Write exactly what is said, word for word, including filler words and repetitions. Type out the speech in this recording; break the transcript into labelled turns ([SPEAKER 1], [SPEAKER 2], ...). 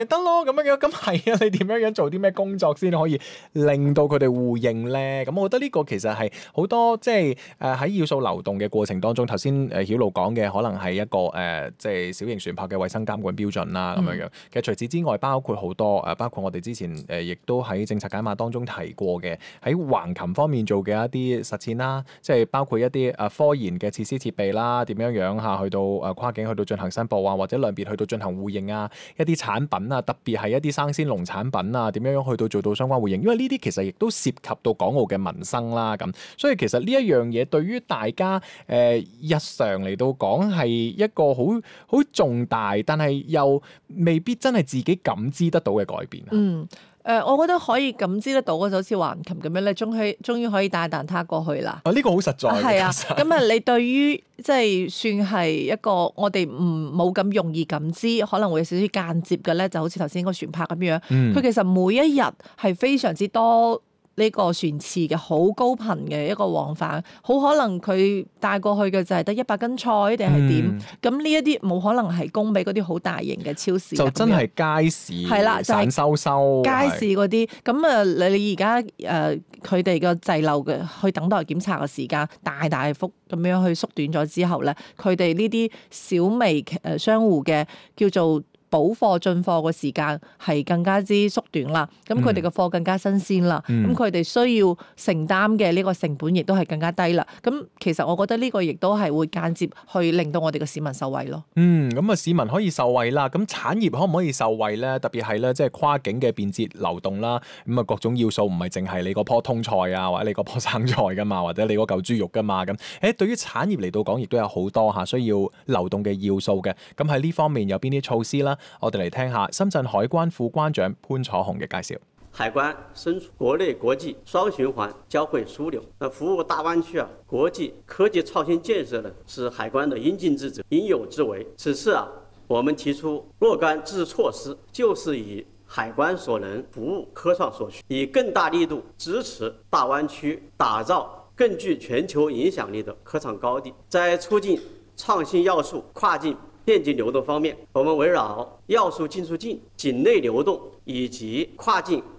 [SPEAKER 1] 得咯，咁樣樣，咁係啊，你點樣樣做啲咩工作先可以令到佢哋互認咧？咁我覺得呢個其實係好多即係誒喺要素流動嘅過程當中，頭先誒曉露講嘅可能係一個誒、呃、即係小型船舶嘅衛生監管標準啦，咁樣樣。其實除此之外，包括好多誒、呃，包括我哋之前誒、呃、亦都喺政策解碼當中提過嘅，喺橫琴方面做嘅一啲實踐啦，即係包括一啲誒科研嘅設施設備啦，點樣樣嚇去到誒跨境去到進行申報啊，或者兩邊去到進行互認啊，一啲產品啊，特別係一啲生鮮農產品啊，點樣樣去到做到相關互認，因為呢啲其實亦都涉及到港澳嘅民生啦，咁所以其實呢一樣嘢對於大家誒、呃、日常嚟到講係一個好好重大，但係又未必真係自己感知得到嘅改變啊。
[SPEAKER 2] 嗯。誒、呃，我覺得可以感知得到嘅就好似橫琴咁樣咧，終於終於可以帶蛋撻過去啦。
[SPEAKER 1] 啊，呢、這個好實在。
[SPEAKER 2] 係啊，咁啊，你對於即係算係一個我哋唔冇咁容易感知，可能會有少少間接嘅咧，就好似頭先個船舶咁樣。佢、嗯、其實每一日係非常之多呢個船次嘅，好高頻嘅一個往返，好可能佢帶過去嘅就係得一百斤菜定係點？咁呢一啲冇可能係供俾嗰啲好大型嘅超市。
[SPEAKER 1] 就真係街市，係啦，散收收。街
[SPEAKER 2] 市嗰啲，咁啊，你你而家誒佢哋個滯留嘅去等待檢查嘅時間大大幅咁樣去縮短咗之後咧，佢哋呢啲小微誒商戶嘅叫做補貨進貨嘅時間係更加之縮短啦，咁佢哋嘅貨更加新鮮啦，咁佢哋需要承擔嘅呢個成本亦都係更加低啦。咁其實我覺得呢個亦都係會間接去令到我哋嘅市民受惠咯。
[SPEAKER 1] 嗯，咁啊市民可以受惠啦，咁產業可唔可以受惠咧？特別係咧，即係跨境嘅便捷流動啦，咁啊各種要素唔係淨係你嗰棵通菜啊，或者你嗰棵生菜噶嘛，或者你嗰嚿豬肉噶嘛，咁誒對於產業嚟到講，亦都有好多嚇需要流動嘅要素嘅。咁喺呢方面有邊啲措施啦？我哋嚟聽下深圳海關副關長潘楚紅嘅介紹。
[SPEAKER 3] 海關身處國內國際雙循環交匯樞紐，服務大灣區啊國際科技創新建設呢，是海關的應盡之責、應有之為。此次啊，我們提出若干支持措施，就是以海關所能服務科創所需，以更大力度支持大灣區打造更具全球影響力的科創高地。在促進創新要素跨境便捷流動方面，我們圍繞要素進出境、境內流動以及跨境